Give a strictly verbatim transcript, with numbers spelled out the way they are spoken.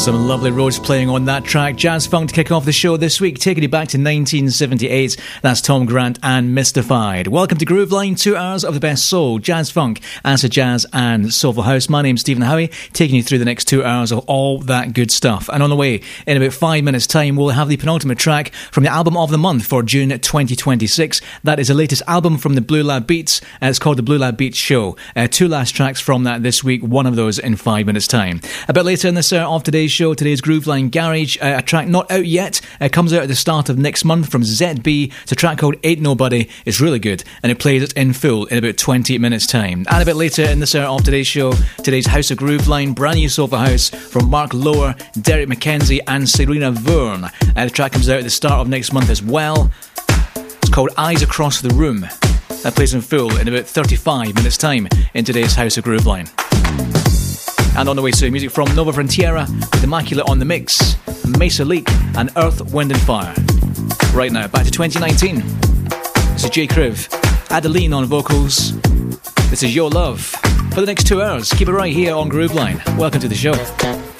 Some lovely Rhodes playing on that track. Jazz Funk to kick off the show this week, taking you back to nineteen seventy-eight. That's Tom Grant and Mystified. Welcome to Groove Line, two hours of the best soul, jazz funk, acid jazz and soulful house. My name's Stephen Howie, taking you through the next two hours of all that good stuff. And on the way, in about five minutes time, we'll have the penultimate track from the album of the month for June twenty twenty-six. That is the latest album from the Blue Lab Beats. Uh, it's called the Blue Lab Beats Show. Uh, two last tracks from that this week, one of those in five minutes time. A bit later in this hour of today's show, today's Groove Line Garage, uh, a track not out yet, uh, comes out at the start of next month from Z B. It's a track called Ain't Nobody. It's really good, and it plays it in full in about twenty minutes time. And a bit later in this hour of today's show, today's House of Groove Line, brand new sofa house from Mark Lower, Derek McKenzie and Serena Verne. Uh, the track comes out at the start of next month as well. It's called Eyes Across the Room. That plays in full in about thirty-five minutes time in today's House of Groove Line. And on the way soon, music from Nova Frontiera with Immaculate on the mix, Mesa Leak and Earth, Wind and Fire. Right now, back to twenty nineteen. This is J. Kriv, Adeline on vocals. This is Your Love. For the next two hours, keep it right here on Groove Line. Welcome to the show.